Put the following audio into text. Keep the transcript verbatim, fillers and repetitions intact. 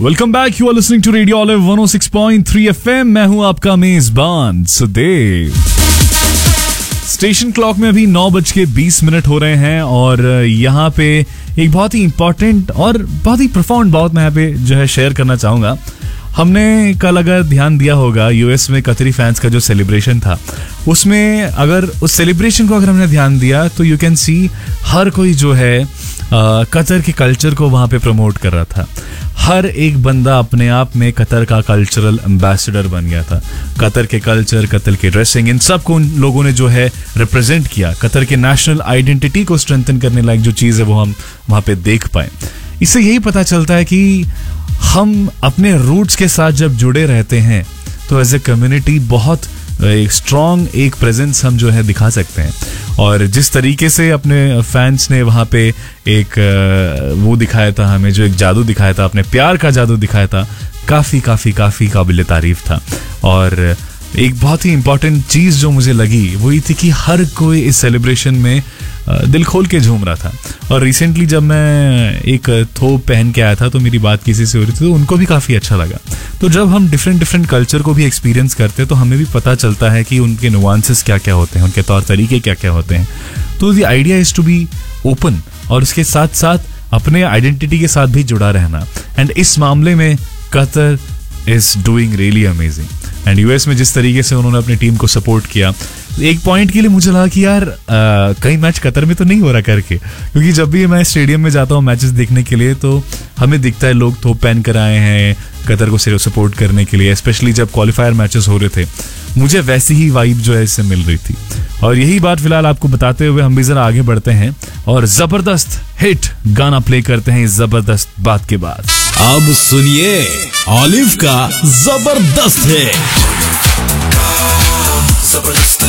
Welcome back, you are listening to radio olive one O six point three FM. मैं हूं आपका मेजबान Sudev. Station clock में अभी नौ बज के बीस मिनट हो रहे हैं और यहाँ पे एक बहुत ही इंपॉर्टेंट और बहुत ही प्रोफाउंड बात मैं यहाँ पे जो है शेयर करना चाहूंगा। हमने कल अगर ध्यान दिया होगा यूएस में कतरी फैंस का जो सेलिब्रेशन था, उसमें अगर उस सेलिब्रेशन को अगर हमने ध्यान दिया तो यू कैन सी हर कोई जो है कतर के कल्चर को वहाँ पे प्रमोट कर रहा था। हर एक बंदा अपने आप में कतर का कल्चरल एम्बेसडर बन गया था। कतर के कल्चर, कतर के ड्रेसिंग, इन सब को उन लोगों ने जो है रिप्रेजेंट किया। कतर के नेशनल आइडेंटिटी को स्ट्रेंथन करने लायक जो चीज़ है वो हम वहाँ पे देख पाए। इससे यही पता चलता है कि हम अपने रूट्स के साथ जब जुड़े रहते हैं तो एज ए कम्युनिटी बहुत एक स्ट्रॉन्ग एक प्रेजेंस हम जो है दिखा सकते हैं। और जिस तरीके से अपने फैंस ने वहाँ पे एक वो दिखाया था, हमें जो एक जादू दिखाया था, अपने प्यार का जादू दिखाया था, काफ़ी काफ़ी काफ़ी काबिल तारीफ था। और एक बहुत ही इंपॉर्टेंट चीज़ जो मुझे लगी वो ये थी कि हर कोई इस सेलिब्रेशन में दिल खोल के झूम रहा था। और रिसेंटली जब मैं एक थोप पहन के आया था तो मेरी बात किसी से हो रही थी तो उनको भी काफ़ी अच्छा लगा। तो जब हम डिफरेंट डिफरेंट कल्चर को भी एक्सपीरियंस करते हैं तो हमें भी पता चलता है कि उनके नुआंसेस क्या क्या होते हैं, उनके तौर तरीके क्या क्या होते हैं। तो the idea is to be open और उसके साथ साथ अपने आइडेंटिटी के साथ भी जुड़ा रहना। एंड इस मामले में Qatar is doing really amazing. And US में जिस तरीके से उन्होंने अपनी टीम को सपोर्ट किया, एक पॉइंट के लिए मुझे लगा कि यार कई मैच कतर में तो नहीं हो रहा करके, क्योंकि जब भी मैं स्टेडियम में जाता हूँ मैचेस देखने के लिए तो हमें दिखता है लोग थोप पहन कर आए हैं कतर को सिर्फ सपोर्ट करने के लिए। स्पेशली जब क्वालिफायर मैचेस हो रहे थे मुझे वैसी ही वाइब जो है इससे मिल रही थी। और यही बात फिलहाल आपको बताते हुए हम भी जरा आगे बढ़ते हैं और जबरदस्त हिट गाना प्ले करते हैं इस जबरदस्त बात के बाद। अब सुनिए ऑलिव का जबरदस्त है। जबरदस्त